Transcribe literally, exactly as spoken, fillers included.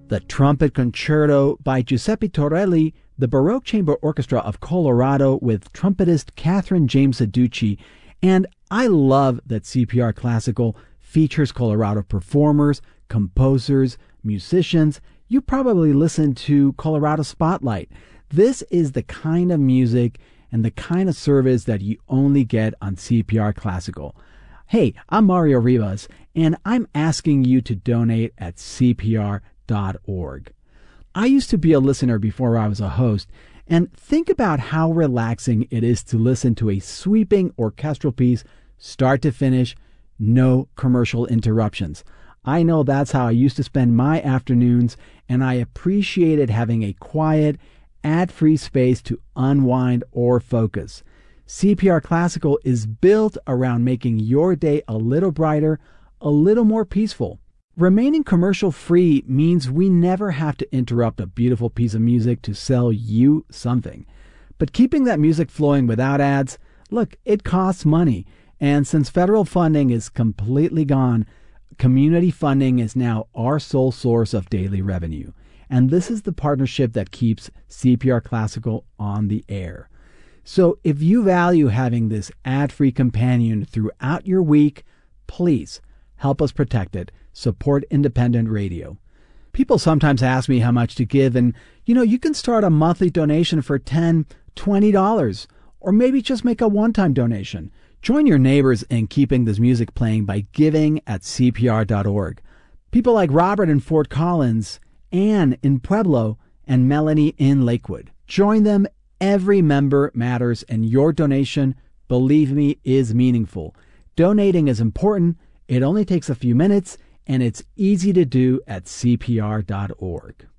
The Trumpet Concerto by Giuseppe Torelli, the Baroque Chamber Orchestra of Colorado with trumpetist Catherine James Aducci. And I love that C P R Classical features Colorado performers, composers, musicians. You probably listen to Colorado Spotlight. This is the kind of music and the kind of service that you only get on C P R Classical. Hey, I'm Mario Rivas, and I'm asking you to donate at C P R dot org. I used to be a listener before I was a host, and think about how relaxing it is to listen to a sweeping orchestral piece, start to finish, no commercial interruptions. I know that's how I used to spend my afternoons, and I appreciated having a quiet, ad-free space to unwind or focus. C P R Classical is built around making your day a little brighter, a little more peaceful. Remaining commercial-free means we never have to interrupt a beautiful piece of music to sell you something. But keeping that music flowing without ads, look, it costs money. And since federal funding is completely gone, community funding is now our sole source of daily revenue. And this is the partnership that keeps C P R Classical on the air. So if you value having this ad-free companion throughout your week, please help us protect it. Support independent radio. People sometimes ask me how much to give, and you know, you can start a monthly donation for ten dollars, twenty dollars, or maybe just make a one-time donation. Join your neighbors in keeping this music playing by giving at C P R dot org. People like Robert in Fort Collins, Anne in Pueblo, and Melanie in Lakewood. Join them. Every member matters, and your donation, believe me, is meaningful. Donating is important. It only takes a few minutes, and it's easy to do at C P R dot org.